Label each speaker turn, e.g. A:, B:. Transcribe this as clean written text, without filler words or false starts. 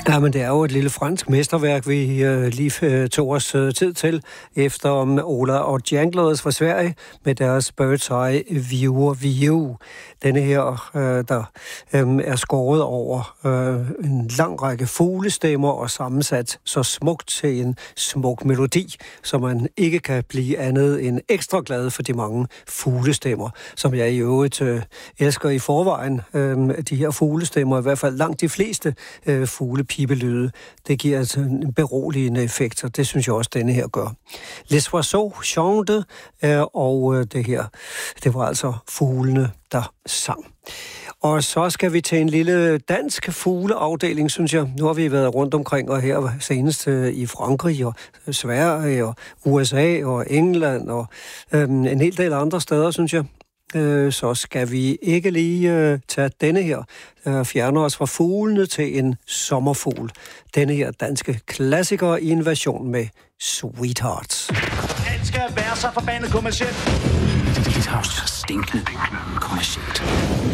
A: Ja, men det er jo et lille fransk mesterværk, vi lige tog os tid til, efter Ola og Janglers fra Sverige med deres Bird's Eye View. Denne her, der er skåret over en lang række fuglestemmer og sammensat så smukt til en smuk melodi, så man ikke kan blive andet end ekstra glad for de mange fuglestemmer, som jeg i øvrigt elsker i forvejen. De her fuglestemmer, i hvert fald langt de fleste fuglepibelyde, det giver altså en beroligende effekt, og det synes jeg også, denne her gør. Les oiseaux chantent, og det her, det var altså fuglene, der sang. Og så skal vi til en lille dansk fugleafdeling, synes jeg. Nu har vi været rundt omkring, og her senest i Frankrig og Sverige og USA og England og en hel del andre steder, synes jeg. Så skal vi ikke lige tage denne her, fjerne os fra fuglene til en sommerfugl. Denne her danske klassiker i en version med Sweetheart.
B: Alt skal være så forbandet kommercielt.
C: Dit house stinkende kommercielt.